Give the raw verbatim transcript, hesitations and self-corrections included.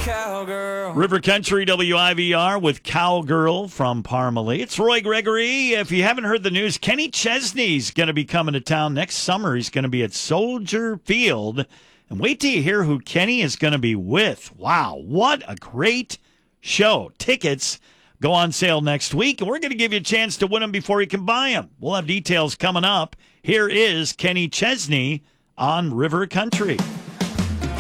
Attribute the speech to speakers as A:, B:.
A: cowgirl.
B: River Country W I V R with Cowgirl from Parmalee. It's Roy Gregory. If you haven't heard the news, Kenny Chesney's going to be coming to town next summer. He's going to be at Soldier Field. And wait till you hear who Kenny is going to be with. Wow, what a great show. Tickets go on sale next week, and we're going to give you a chance to win them before you can buy them. We'll have details coming up. Here is Kenny Chesney on River Country.